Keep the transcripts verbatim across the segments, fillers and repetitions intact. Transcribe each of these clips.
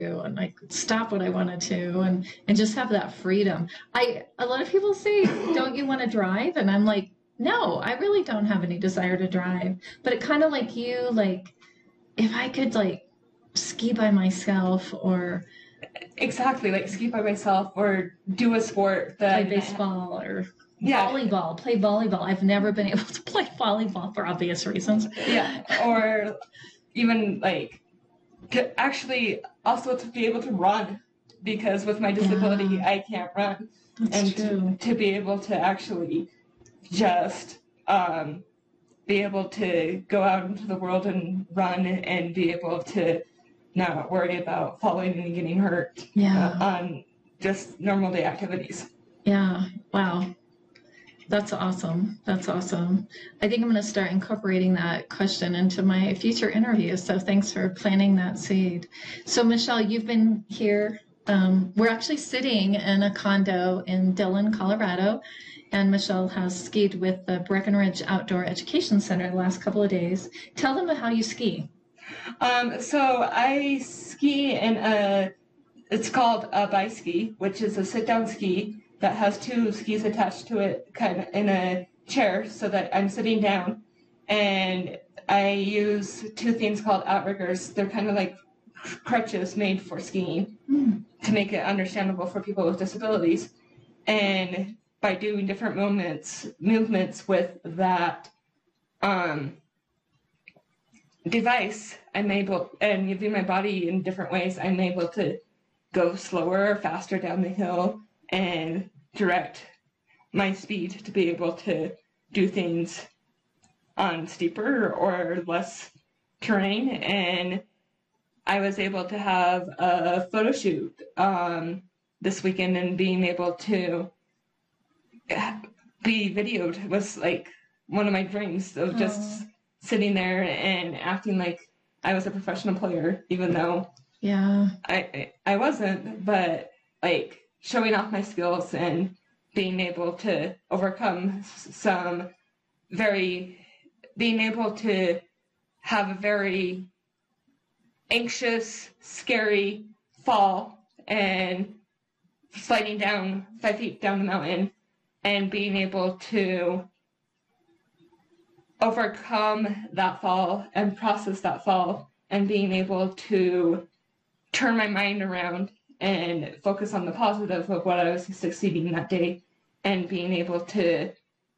to, and I could stop what I wanted to, and, and just have that freedom. I, a lot of people say, don't you want to drive? And I'm like, no, I really don't have any desire to drive. But it kind of like you, like, if I could like ski by myself or exactly like ski by myself or do a sport that play baseball or yeah. volleyball, play volleyball. I've never been able to play volleyball for obvious reasons. Yeah, or even like to actually also to be able to run, because with my disability yeah. I can't run. That's and true. To, to be able to actually just um, be able to go out into the world and run and be able to not worry about falling and getting hurt yeah. uh, on just normal day activities. Yeah, wow. That's awesome. That's awesome. I think I'm going to start incorporating that question into my future interviews. So thanks for planting that seed. So Michelle, you've been here. Um, we're actually sitting in a condo in Dillon, Colorado, and Michelle has skied with the Breckenridge Outdoor Education Center the last couple of days. Tell them how you ski. Um, so I ski in a, it's called a bi-ski, which is a sit-down ski that has two skis attached to it, kind of in a chair, so that I'm sitting down. And I use two things called outriggers. They're kind of like crutches made for skiing mm. to make it understandable for people with disabilities. And by doing different movements, movements with that um, device, I'm able, and using my body in different ways, I'm able to go slower or faster down the hill and direct my speed to be able to do things on steeper or less terrain. And I was able to have a photo shoot um, this weekend, and being able to be videoed was like one of my dreams of just Aww. Sitting there and acting like I was a professional player, even though yeah, I I wasn't, but like showing off my skills and being able to overcome some very, being able to have a very anxious, scary fall and sliding down five feet down the mountain, and being able to overcome that fall and process that fall, and being able to turn my mind around and focus on the positive of what I was succeeding that day, and being able to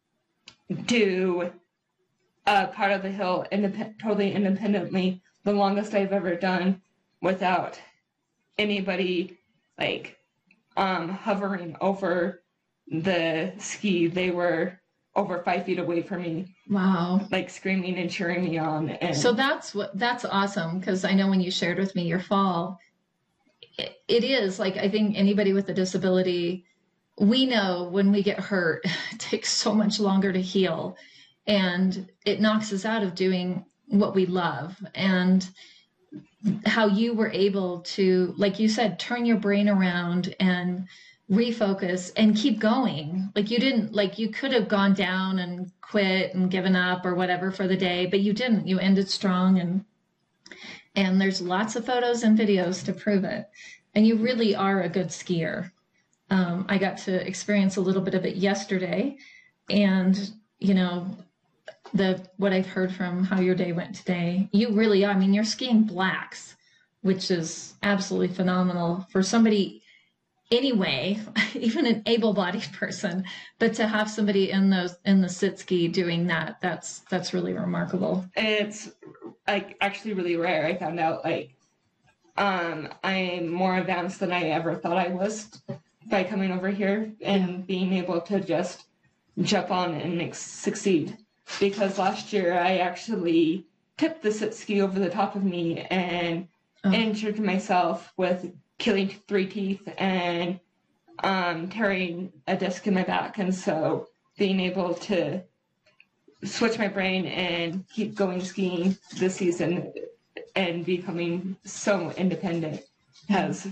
do a part of the hill indep- totally independently, the longest I've ever done, without anybody like um, hovering over the ski. They were over five feet away from me. Wow. Like screaming and cheering me on. And so that's what, that's awesome. Cause I know when you shared with me your fall, it, it is like, I think anybody with a disability, we know when we get hurt, it takes so much longer to heal, and it knocks us out of doing what we love. And how you were able to, like you said, turn your brain around and refocus and keep going. Like you didn't, like you could have gone down and quit and given up or whatever for the day, but you didn't. You ended strong, and and there's lots of photos and videos to prove it. And you really are a good skier. Um, I got to experience a little bit of it yesterday, and you know, the what I've heard from how your day went today, you really are. I mean, you're skiing blacks, which is absolutely phenomenal for somebody anyway, even an able-bodied person, but to have somebody in those in the sit ski doing that, that's that's really remarkable. It's like actually really rare. I found out like um, I'm more advanced than I ever thought I was by coming over here and yeah. being able to just jump on and succeed. Because last year I actually tipped the sit ski over the top of me and oh. injured myself with killing three teeth and um, tearing a disc in my back. And so being able to switch my brain and keep going skiing this season and becoming so independent has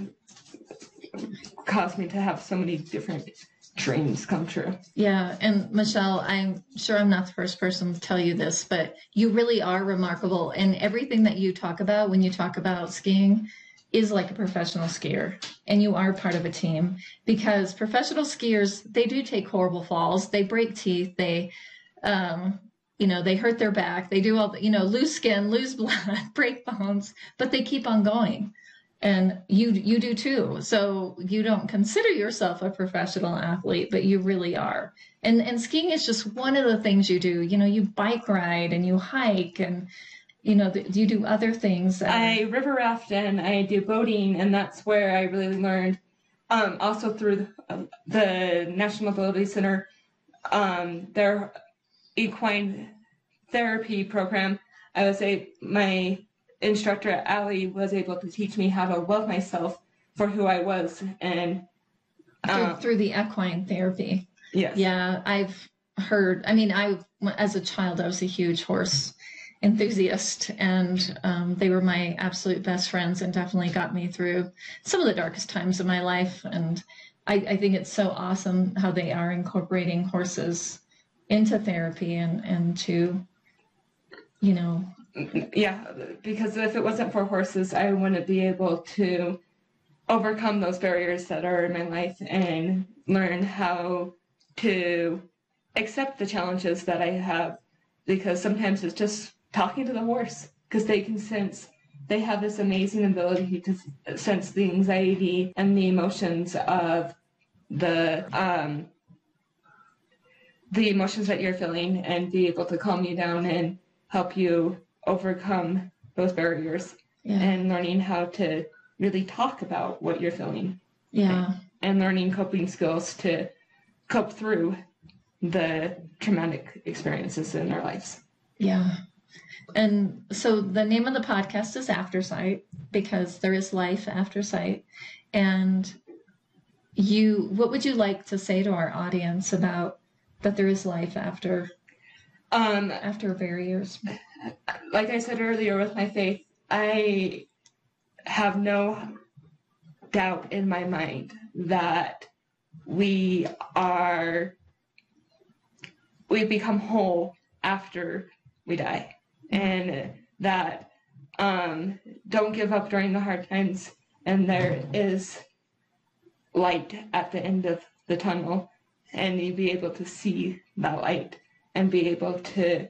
caused me to have so many different dreams come true. Yeah. And Michelle, I'm sure I'm not the first person to tell you this, but you really are remarkable. And everything that you talk about when you talk about skiing, is like a professional skier, and you are part of a team, because professional skiers, they do take horrible falls. They break teeth. They, um, you know, they hurt their back. They do all, the, you know, lose skin, lose blood, break bones, but they keep on going. And you you do too. So you don't consider yourself a professional athlete, but you really are. And and skiing is just one of the things you do. You know, you bike ride and you hike, and you know, th- you do other things. That I river raft and I do boating, and that's where I really learned. Um, also through the, the National Mobility Center, um, their equine therapy program. I was a my instructor, Allie, was able to teach me how to love myself for who I was. And um, through, through the equine therapy. Yes. Yeah, I've heard, I mean, I, as a child, I was a huge horse enthusiast, and um, they were my absolute best friends and definitely got me through some of the darkest times of my life. And I, I think it's so awesome how they are incorporating horses into therapy and, and to, you know, yeah, because if it wasn't for horses, I wouldn't be able to overcome those barriers that are in my life and learn how to accept the challenges that I have, because sometimes it's just talking to the horse, because they can sense, they have this amazing ability to sense the anxiety and the emotions of the, um, the emotions that you're feeling, and be able to calm you down and help you overcome those barriers. Yeah. And learning how to really talk about what you're feeling. Yeah. And, and learning coping skills to cope through the traumatic experiences in our lives. Yeah. And so the name of the podcast is After Sight, because there is life after sight. And you, what would you like to say to our audience about that there is life after um, after barriers? Like I said earlier with my faith, I have no doubt in my mind that we are, we become whole after we die. And that um, don't give up during the hard times, and there is light at the end of the tunnel, and you be able to see that light and be able to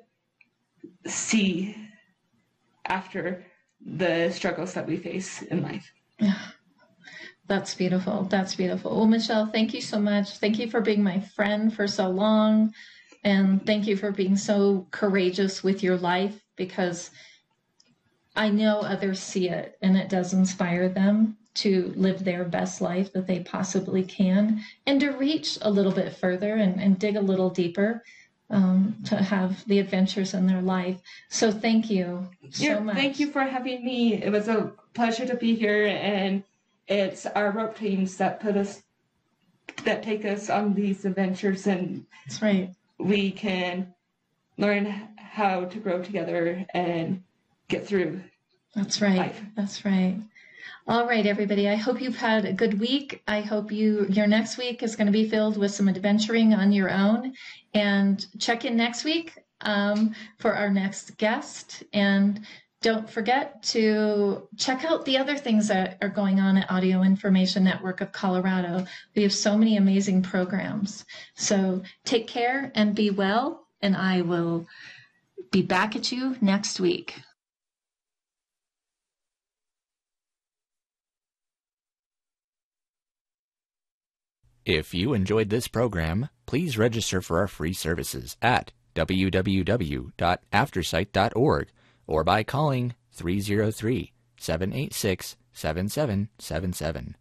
see after the struggles that we face in life. Yeah, that's beautiful. That's beautiful. Well, Michelle, thank you so much. Thank you for being my friend for so long. And thank you for being so courageous with your life, because I know others see it and it does inspire them to live their best life that they possibly can, and to reach a little bit further and, and dig a little deeper, um, to have the adventures in their life. So thank you so yeah, much. Thank you for having me. It was a pleasure to be here, and it's our rope teams that put us, that take us on these adventures, and that's right. We can learn how to grow together and get through. That's right. Life. That's right. All right, everybody. I hope you've had a good week. I hope you your next week is going to be filled with some adventuring on your own. And check in next week um, for our next guest. And don't forget to check out the other things that are going on at Audio Information Network of Colorado. We have so many amazing programs. So take care and be well, and I will be back at you next week. If you enjoyed this program, please register for our free services at w w w dot aftersight dot org or by calling three oh three, seven eight six, seven seven seven seven.